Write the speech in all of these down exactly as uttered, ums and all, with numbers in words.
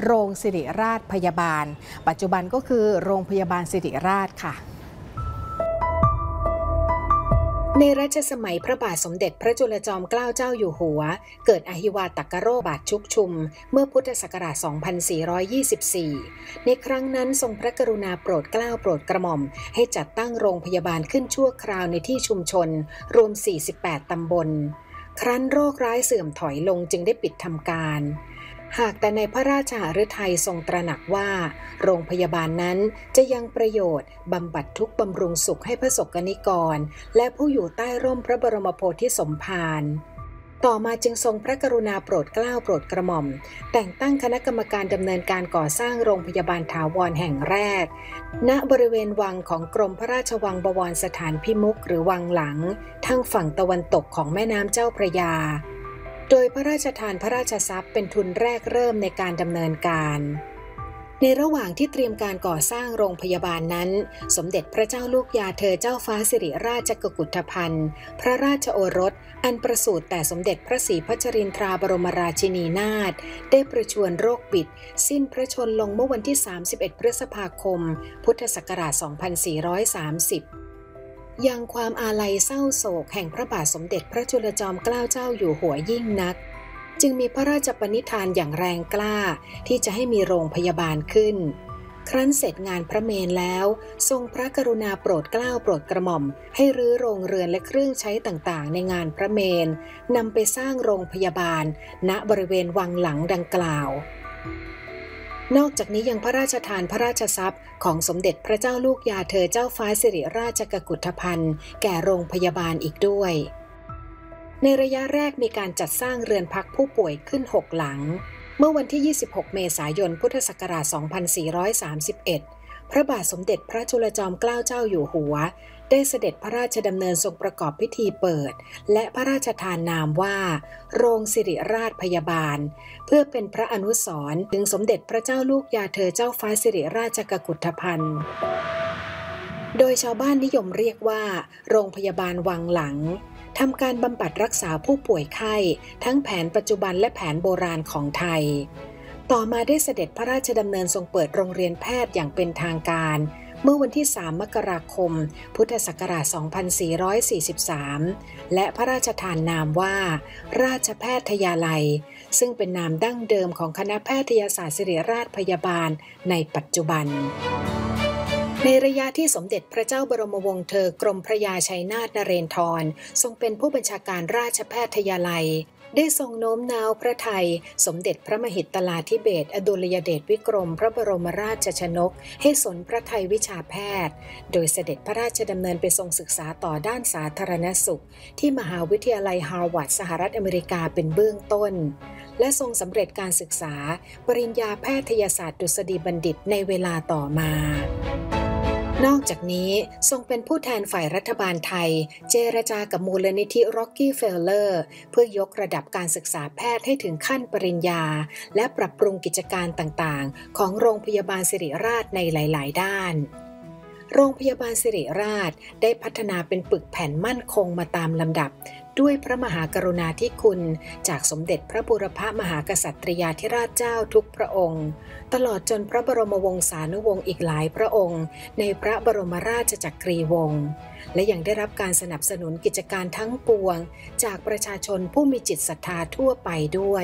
โรงสิริราชพยาบาลปัจจุบันก็คือโรงพยาบาลสิริราชค่ะในรัชสมัยพระบาทสมเด็จพระจุลจอมเกล้าเจ้าอยู่หัวเกิดอหิวาตกโรคบาดชุกชุมเมื่อพุทธศักราช สองพันสี่ร้อยยี่สิบสี่ ในครั้งนั้นทรงพระกรุณาโปรดเกล้าโปรดกระหม่อมให้จัดตั้งโรงพยาบาลขึ้นชั่วคราวในที่ชุมชนรวม สี่สิบแปด ตำบลครั้นโรคร้ายเสื่อมถอยลงจึงได้ปิดทำการหากแต่ในพระราชหฤทัยทรงตระหนักว่าโรงพยาบาลนั้นจะยังประโยชน์บำบัดทุกข์บำรุงสุขให้พระสกนิกรและผู้อยู่ใต้ร่มพระบรมโพธิสมภารต่อมาจึงทรงพระกรุณาโปรดเกล้าโปรดกระหม่อมแต่งตั้งคณะกรรมการดำเนินการก่อสร้างโรงพยาบาลถาวรแห่งแรกณบริเวณวังของกรมพระราชวังบวรสถานพิมุขหรือวังหลังทางฝั่งตะวันตกของแม่น้ำเจ้าพระยาโดยพระราชทานพระราชทรัพย์เป็นทุนแรกเริ่มในการดำเนินการในระหว่างที่เตรียมการก่อสร้างโรงพยาบาลนั้นสมเด็จพระเจ้าลูกยาเธอเจ้าฟ้าสิริราชจักกุฏพันธ์พระราชโอรสอันประสูติแต่สมเด็จพระศรีพัชรินทราบรมราชินีนาถได้ประชวรโรคบิดสิ้นพระชนม์ลงเมื่อวันที่สามสิบเอ็ดพฤษภาคมพุทธศักราช สองพันสี่ร้อยสามสิบยังความอาลัยเศร้าโศกแห่งพระบาทสมเด็จพระจุลจอมเกล้าเจ้าอยู่หัวยิ่งนักจึงมีพระราชปณิธานอย่างแรงกล้าที่จะให้มีโรงพยาบาลขึ้นครั้นเสร็จงานพระเมรุแล้วทรงพระกรุณาโปรดเกล้าโปรดกระหม่อมให้รื้อโรงเรือนและเครื่องใช้ต่างๆในงานพระเมรุนำไปสร้างโรงพยาบาลณบริเวณวังหลังดังกล่าวนอกจากนี้ยังพระราชทานพระราชทรัพย์ของสมเด็จพระเจ้าลูกยาเธอเจ้าฟ้าสิริราชจักกุฏพันธ์แก่โรงพยาบาลอีกด้วยในระยะแรกมีการจัดสร้างเรือนพักผู้ป่วยขึ้นหกหลังเมื่อวันที่ยี่สิบหกเมษายนพุทธศักราช สองพันสี่ร้อยสามสิบเอ็ด พระบาทสมเด็จพระจุลจอมเกล้าเจ้าอยู่หัวได้เสด็จพระราชดำเนินทรงประกอบพิธีเปิดและพระราชทานนามว่าโรงสิริราชพยาบาลเพื่อเป็นพระอนุสรณ์ถึงสมเด็จพระเจ้าลูกยาเธอเจ้าฟ้าสิริราชจักกุฏพันธ์โดยชาวบ้านนิยมเรียกว่าโรงพยาบาลวังหลังทำการบำบัดรักษาผู้ป่วยไข้ทั้งแผนปัจจุบันและแผนโบราณของไทยต่อมาได้เสด็จพระราชดำเนินทรงเปิดโรงเรียนแพทย์อย่างเป็นทางการเมื่อวันที่สามมกราคมพุทธศักราช สองพันสี่ร้อยสี่สิบสาม และพระราชทานนามว่าราชแพทยาลัยซึ่งเป็นนามดั้งเดิมของคณะแพทยศาสตร์ศิริราชพยาบาลในปัจจุบันในระยะที่สมเด็จพระเจ้าบรมวงศ์เธอกรมพระยาชัยนาทนเรนทรทรงเป็นผู้บัญชาการราชแพทยาลัยได้ทรงโน้มน้าวพระทัยสมเด็จพระมหิตลาธิเบศรอดุลยเดชวิกรมพระบรมราชชนกให้สนพระทัยวิชาแพทย์โดยเสด็จพระราชดำเนินไปทรงศึกษาต่อด้านสาธารณสุขที่มหาวิทยาลัยฮาร์วาร์ดสหรัฐอเมริกาเป็นเบื้องต้นและทรงสำเร็จการศึกษาปริญญาแพทยศาสตร์ดุษฎีบัณฑิตในเวลาต่อมานอกจากนี้ทรงเป็นผู้แทนฝ่ายรัฐบาลไทยเจรจากับมูลนิธิ Rockefeller เพื่อยกระดับการศึกษาแพทย์ให้ถึงขั้นปริญญาและปรับปรุงกิจการต่างๆของโรงพยาบาลสิริราชในหลายๆด้านโรงพยาบาลสิริราชได้พัฒนาเป็นปึกแผ่นมั่นคงมาตามลำดับด้วยพระมหากรุณาธิคุณจากสมเด็จพระบูรพมหากษัตริยาธิราชเจ้าทุกพระองค์ตลอดจนพระบรมวงศานุวงศ์อีกหลายพระองค์ในพระบรมราชจักรีวงศ์และยังได้รับการสนับสนุนกิจการทั้งปวงจากประชาชนผู้มีจิตศรัทธาทั่วไปด้วย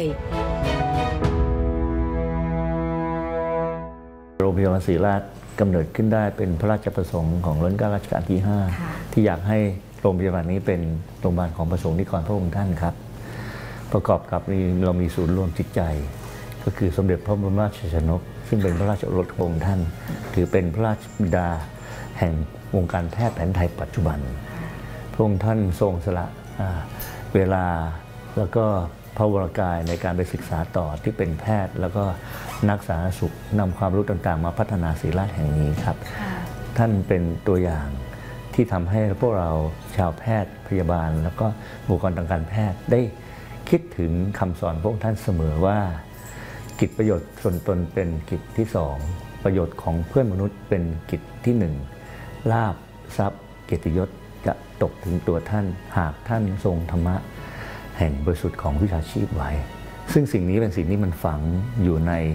โรงพยาบาลศิริราชกำเนิดขึ้นได้เป็นพระราชประสงค์ของรัชกาลรัชกาลที่ห้าที่อยากให้โรงพยาบาลนี้เป็นโรงพยาบาลของพระสงฆ์นิกรพระองค์ท่านครับประกอบกับเรามีศูนย์รวมจิตใจก็คือสมเด็จพระบรมราชชนกซึ่งเป็นพระราชโอรสขององค์ท่านถือเป็นพระราชบิดาแห่งวงการแพทย์แผนไทยปัจจุบันพระองค์ท่านทรงสละเวลาแล้วก็พระวรกายในการไปศึกษาต่อที่เป็นแพทย์แล้วก็นักสาธารณสุขนำความรู้ต่างๆมาพัฒนาศิริราชแห่งนี้ครับท่านเป็นตัวอย่างที่ทำให้พวกเราชาวแพทย์พยาบาลแล้วก็บุคลากรทางการแพทย์ได้คิดถึงคำสอนพระองค์ท่านเสมอว่ากิจประโยชน์ส่วนตนเป็นกิจที่สองประโยชน์ของเพื่อนมนุษย์เป็นกิจที่หนึ่งลาภทรัพย์เกียรติยศจะตกถึงตัวท่านหากท่านทรงธรรมะแห่งบริสุทธิ์ของวิชาชีพไว้ซึ่งสิ่งนี้เป็นสิ่งที่มันฝังอยู่ใน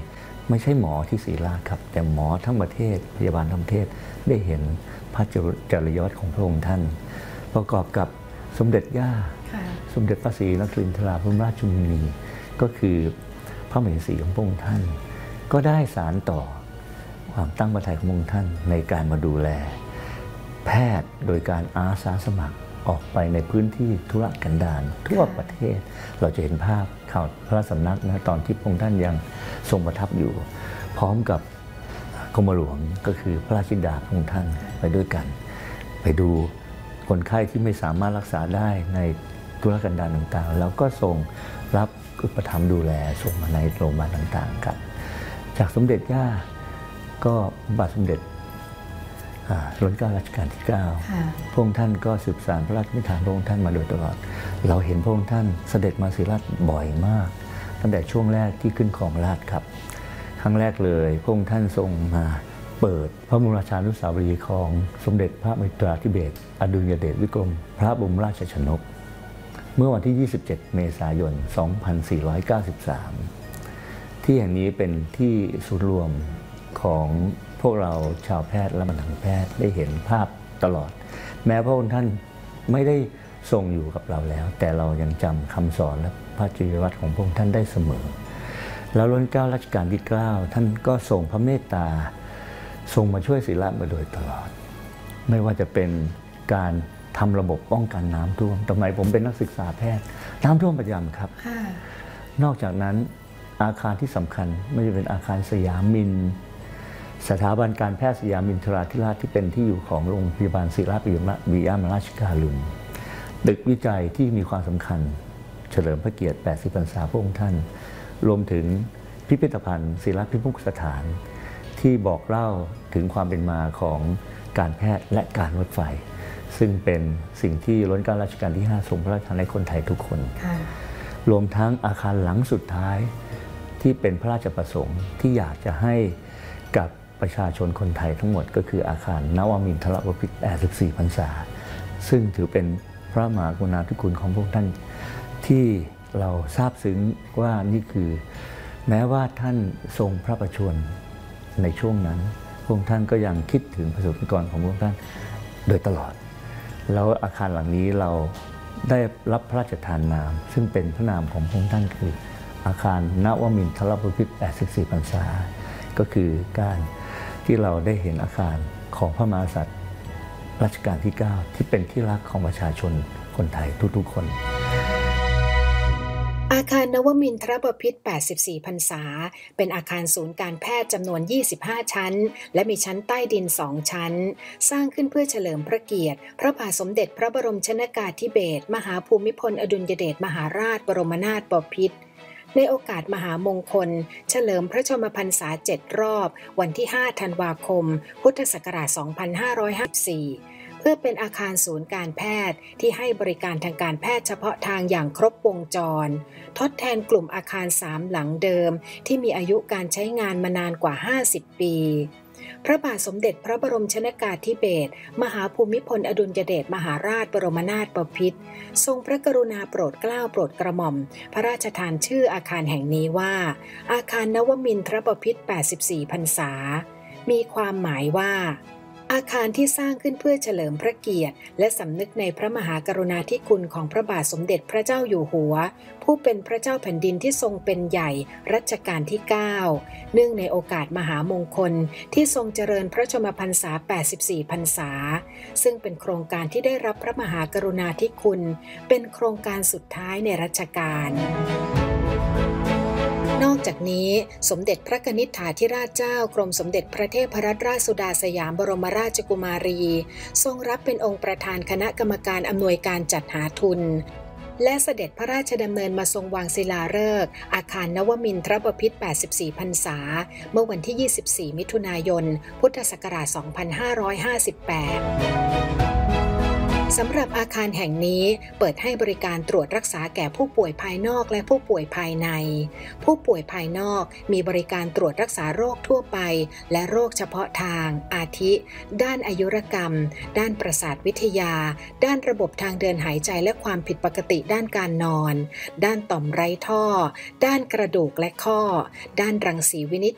ไม่ใช่หมอที่ศรีราชครับแต่หมอทั้งประเทศพยาบาลทั้งประเทศได้เห็นพระจริยวัตรของพระองค์ท่านประกอบกับสมเด็จย่าสมเด็จพระศรีนครินทราบรมราชชนนีก็คือพระมเหสีของพระองค์ท่านก็ได้สานต่อความตั้งพระทัยของพระองค์ท่านในการมาดูแลแพทย์โดยการอาสาสมัครออกไปในพื้นที่ธุรกันดารทั่วประเทศเราจะเห็นภาพข่าวพระสำนักนะตอนที่พระองค์ท่านยังทรงประทับอยู่พร้อมกับกรมหลวงก็คือพระราชธิดาพระองค์ท่านไปด้วยกันไปดูคนไข้ที่ไม่สามารถรักษาได้ในธุรกันดารต่างๆแล้วก็ส่งรับอุปถัมภ์ดูแลส่งมาในโรงพยาบาลต่างๆครับจากสมเด็จย่าก็บาทสมเด็จรัชกาลรัชกาลที่เก้าพระองค์ท่านก็สืบสานพระราชนิทานพระองค์ท่านมาโดยตลอดเราเห็นพระองค์ท่านเสด็จมาศรีราชบ่อยมากตั้งแต่ช่วงแรกที่ขึ้นครองราชย์ครับครั้งแรกเลยพระองค์ท่านทรงมาเปิดพระบรมราชานุสาวรีย์ของสมเด็จพระมิตราธิเบศรอดุลยเดชวิกรมพระบรมราชชนกเมื่อวันที่ยี่สิบเจ็ดเมษายนสองพันสี่ร้อยเก้าสิบสามที่แห่งนี้เป็นที่ศูนย์รวมของพวกเราชาวแพทย์และบรรณาธิแพทย์ได้เห็นภาพตลอดแม้พระองค์ท่านไม่ได้ทรงอยู่กับเราแล้วแต่เรายังจำคำสอนและพระจริยวัตรของพระองค์ท่านได้เสมอแล้วรัชกาลรัชกาลที่เก้าท่านก็ทรงพระเมตตาทรงมาช่วยศรีราชมาโดยตลอดไม่ว่าจะเป็นการทำระบบป้องกันน้ำท่วมสมัยผมเป็นนักศึกษาแพทย์น้ำท่วมประจำครับนอกจากนั้นอาคารที่สำคัญไม่ว่าจะเป็นอาคารสยามมินสถาบันการแพทย์สยามมินทราธิราชที่เป็นที่อยู่ของโรงพยาบาลศิริราชปิยมราชการุณตึกวิจัยที่มีความสำคัญเฉลิมพระเกียรติแปดสิบพรรษาพระองค์ท่านรวมถึงพิพิธภัณฑ์ศิริราชพิพิธสถานที่บอกเล่าถึงความเป็นมาของการแพทย์และการรถไฟซึ่งเป็นสิ่งที่รัชกาลรัชกาลที่ห้าทรงพระราชทานให้คนไทยทุกคนรวมทั้งอาคารหลังสุดท้ายที่เป็นพระราชประสงค์ที่อยากจะให้กับประชาชนคนไทยทั้งหมดก็คืออาคารนวมินทรบพิตรแปดสิบสี่พรรษาซึ่งถือเป็นพระมหากรุณาธิคุณของพระองค์ท่านที่เราทราบซึ้งว่านี่คือแม้ว่าท่านทรงพระประชวรในช่วงนั้นพระองค์ท่านก็ยังคิดถึงประสบนิกรของพระองค์ท่านโดยตลอดแล้วอาคารหลังนี้เราได้รับพระราชทานนามซึ่งเป็นพระนามของพระองค์ท่านคืออาคารนวมินทรบพิตรแปดสิบสี่พรรษาก็คือการที่เราได้เห็นอาคารของพระมหากษัตริย์รัชกาลที่เก้าที่เป็นที่รักของประชาชนคนไทยทุกๆคนอาคารนวมินทรบพิตรแปดสิบสี่พรรษาเป็นอาคารศูนย์การแพทย์จำนวนยี่สิบห้าชั้นและมีชั้นใต้ดินสองชั้นสร้างขึ้นเพื่อเฉลิมพระเกียรติพระบาทสมเด็จพระบรมชนกาธิเบศรมหาภูมิพลอดุลยเดชมหาราชบรมนาถบพิตรในโอกาสมหามงคลเฉลิมพระชนมพรรษาเจ็ดรอบวันที่ห้าธันวาคมพุทธศักราชสองพันห้าร้อยห้าสิบสี่เพื่อเป็นอาคารศูนย์การแพทย์ที่ให้บริการทางการแพทย์เฉพาะทางอย่างครบวงจรทดแทนกลุ่มอาคารสามหลังเดิมที่มีอายุการใช้งานมานานกว่าห้าสิบปีพระบาทสมเด็จพระบรมชนกาธิเบศรมหาภูมิพลอดุลยเดชมหาราชบรมนาถบพิตรทรงพระกรุณาโปรดเกล้าโปรดกระหม่อมพระราชทานชื่ออาคารแห่งนี้ว่าอาคารนวมินทรบพิตรแปดสิบสี่พรรษามีความหมายว่าอาคารที่สร้างขึ้นเพื่อเฉลิมพระเกียรติและสำนึกในพระมหากรุณาธิคุณของพระบาทสมเด็จพระเจ้าอยู่หัวผู้เป็นพระเจ้าแผ่นดินที่ทรงเป็นใหญ่รัชกาลที่เก้าเนื่องในโอกาสมหามงคลที่ทรงเจริญพระชนมพรรษาแปดสิบสี่พรรษาซึ่งเป็นโครงการที่ได้รับพระมหากรุณาธิคุณเป็นโครงการสุดท้ายในรัชกาลนอกจากนี้สมเด็จพระกนิษฐาธิราชเจ้ากรมสมเด็จพระเทพรัตนราชสุดาสยามบรมราชกุมารีทรงรับเป็นองค์ประธานคณะกรรมการอำนวยการจัดหาทุนและเสด็จพระราชดำเนินมาทรงวางศิลาฤกษ์อาคารนวมินทรบพิตรแปดสิบสี่พรรษาเมื่อวันที่ยี่สิบสี่มิถุนายนพุทธศักราชสองพันห้าร้อยห้าสิบแปดสำหรับอาคารแห่งนี้เปิดให้บริการตรวจรักษาแก่ผู้ป่วยภายนอกและผู้ป่วยภายในผู้ป่วยภายนอกมีบริการตรวจรักษาโรคทั่วไปและโรคเฉพาะทางอาทิด้านอายุรกรรมด้านประสาทวิทยาด้านระบบทางเดินหายใจและความผิดปกติด้านการนอนด้านต่อมไร้ท่อด้านกระดูกและข้อด้านรังสีวินิจ